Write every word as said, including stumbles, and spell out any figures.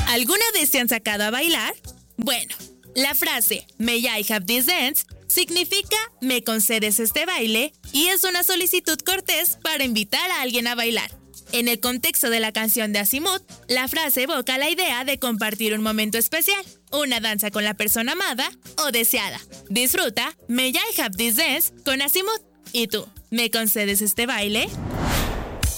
¿Alguna vez te han sacado a bailar? Bueno, la frase "May I have this dance" significa "me concedes este baile" y es una solicitud cortés para invitar a alguien a bailar. En el contexto de la canción de Azimuth, la frase evoca la idea de compartir un momento especial, una danza con la persona amada o deseada. Disfruta "May I have this dance" con Azimuth. ¿Y tú, me concedes este baile?